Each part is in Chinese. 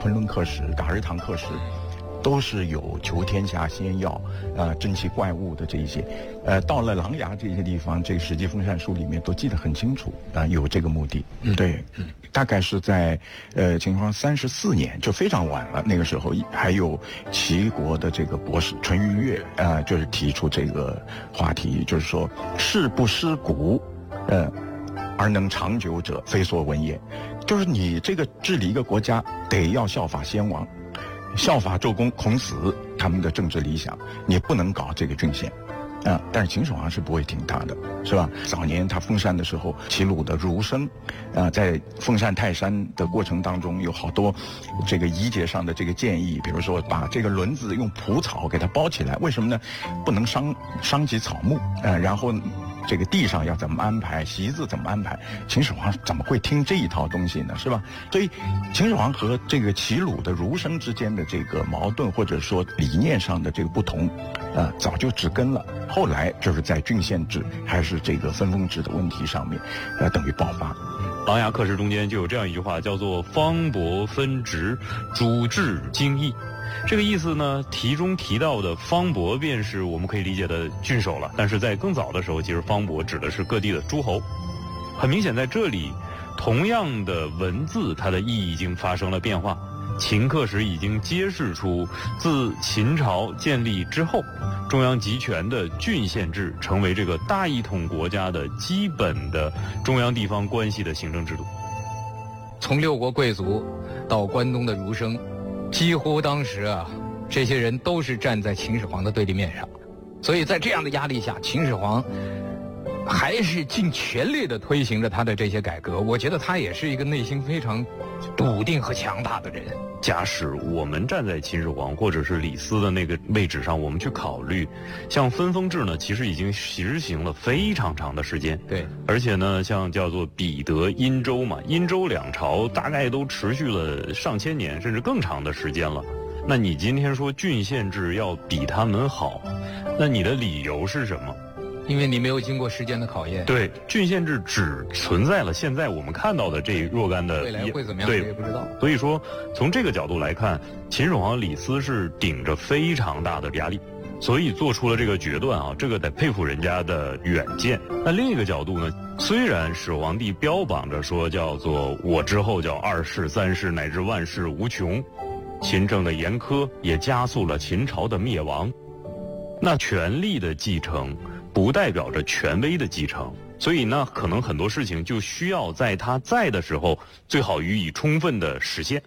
昆仑刻石、噶日唐刻石，都是有求天下仙药珍奇怪物的这一些。到了琅琊这些地方，这个《史记封禅书》里面都记得很清楚有这个目的。对，大概是在秦始皇34年，就非常晚了。那个时候还有齐国的这个博士淳于越就是提出这个话题，就是说事不失古，而能长久者，非所闻也。就是你这个治理一个国家，得要效法先王，效法周公、孔子他们的政治理想，你不能搞这个郡县。但是秦始皇是不会听他的，是吧？早年他封禅的时候，齐鲁的儒生，在封禅泰山的过程当中，有好多这个仪节上的这个建议，比如说把这个轮子用蒲草给它包起来，为什么呢？不能伤及草木，然后这个地上要怎么安排，席子怎么安排？秦始皇怎么会听这一套东西呢？是吧？所以秦始皇和这个齐鲁的儒生之间的这个矛盾，或者说理念上的这个不同，早就植根了。后来就是在郡县制还是这个分封制的问题上面，等于爆发。 琅琊刻石中间就有这样一句话，叫做“方伯分职，主治经义”。这个意思呢，题中提到的方伯便是我们可以理解的郡守了。但是在更早的时候，其实方伯指的是各地的诸侯。很明显，在这里，同样的文字，它的意义已经发生了变化。秦刻石已经揭示出，自秦朝建立之后，中央集权的郡县制成为这个大一统国家的基本的中央地方关系的行政制度。 从六国贵族到关东的儒生，几乎当时这些人都是站在秦始皇的对立面上，所以在这样的压力下，秦始皇还是尽全力地推行着他的这些改革。我觉得他也是一个内心非常笃定和强大的人。 假使我们站在秦始皇或者是李斯的那个位置上，我们去考虑，像分封制呢，其实已经实行了非常长的时间。 对， 而且呢，像叫做彼得、殷周嘛，殷周两朝大概都持续了上千年，甚至更长的时间了。那你今天说郡县制要比他们好，那你的理由是什么？ 因为你没有经过时间的考验。 对，郡县制只存在了现在我们看到的这若干的， 未来会怎么样谁也不知道。 所以说从这个角度来看，秦始皇李斯是顶着非常大的压力，所以做出了这个决断这个得佩服人家的远见。那另一个角度呢，虽然始皇帝标榜着说叫做我之后叫二世三世乃至万世无穷，秦政的严苛也加速了秦朝的灭亡，那权力的继承不代表着权威的继承，所以呢，可能很多事情就需要在他在的时候，最好予以充分的实现。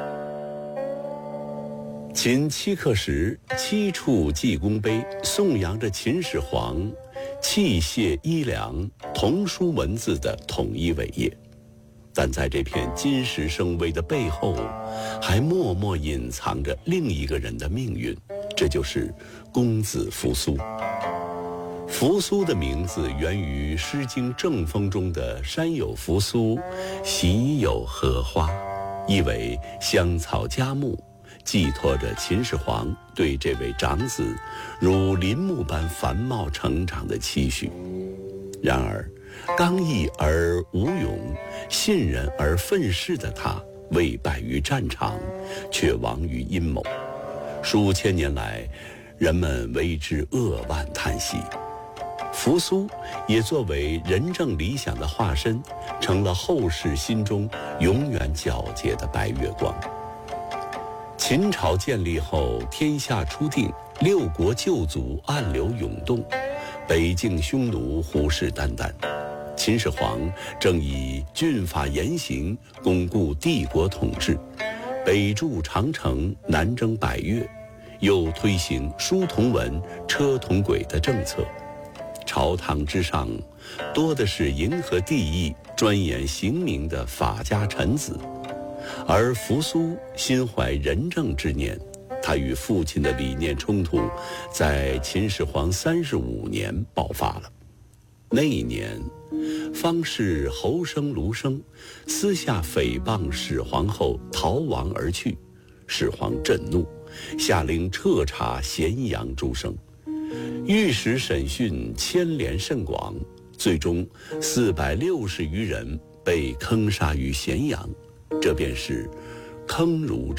秦七刻石7处济功碑，颂扬着秦始皇器械衣粮、童书文字的统一伟业。但在这片金石生威的背后，还默默隐藏着另一个人的命运，这就是公子扶苏。扶苏的名字源于《诗经·正风》中的“山有扶苏，喜有荷花”，意为香草佳木，寄托着秦始皇对这位长子如林木般繁茂成长的期许。然而，刚毅而无勇，信任而愤世的他，未败于战场，却亡于阴谋。数千年来，人们为之扼腕叹息。扶苏也作为仁政理想的化身，成了后世心中永远皎洁的白月光。秦朝建立后，天下初定，6国旧族暗流涌动，北境匈奴虎视眈眈。秦始皇正以峻法严刑巩固帝国统治，北筑长城，南征百越，又推行书同文、车同轨的政策。朝堂之上，多的是迎合帝意、专研刑名的法家臣子，而扶苏心怀仁政之念，他与父亲的理念冲突，在秦始皇35年爆发了。那一年，方士侯生、卢生私下诽谤始皇后，逃亡而去。始皇震怒，下令彻查咸阳诸生。御史审讯牵连甚广，最终460余人被坑杀于咸阳，这便是坑儒